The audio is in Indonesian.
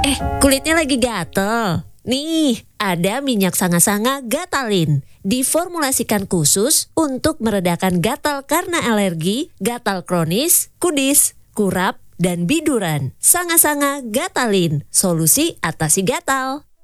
Kulitnya lagi gatel. Nih, ada minyak sanga-sanga Gatalin. Diformulasikan khusus untuk meredakan gatal karena alergi, gatal kronis, kudis, kurap, dan biduran. Sanga-sanga Gatalin, solusi atasi gatal.